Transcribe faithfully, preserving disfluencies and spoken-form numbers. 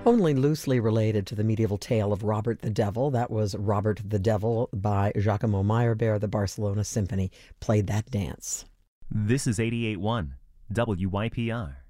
Only loosely related to the medieval tale of Robert the Devil. That was Robert the Devil by Giacomo Meyerbeer. The Barcelona Symphony played that dance. This is eighty-eight point one W Y P R.